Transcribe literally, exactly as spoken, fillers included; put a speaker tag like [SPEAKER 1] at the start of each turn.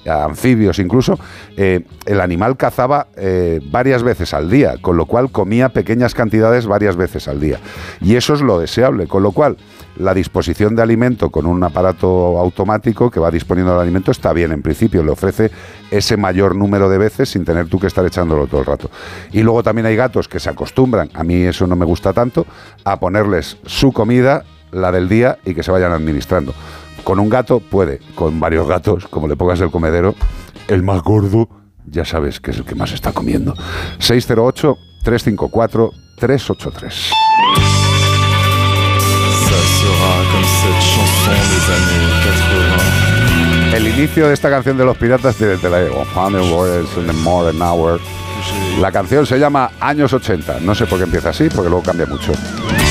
[SPEAKER 1] anfibios incluso, eh, el animal cazaba eh, varias veces al día, con lo cual comía pequeñas cantidades varias veces al día. Y eso es lo deseable, con lo cual la disposición de alimento con un aparato automático que va disponiendo el alimento está bien en principio, le ofrece ese mayor número de veces sin tener tú que estar echándolo todo el rato. Y luego también hay gatos que se acostumbran, a mí eso no me gusta tanto, a ponerles su comida, la del día, y que se vayan administrando. Con un gato puede, con varios gatos, como le pongas el comedero, el más gordo, ya sabes que es el que más está comiendo. seis cero ocho, tres cinco cuatro, tres ocho tres. El inicio de esta canción de Los Piratas de, de la La canción se llama Años ochenta. No sé por qué empieza así, porque luego cambia mucho.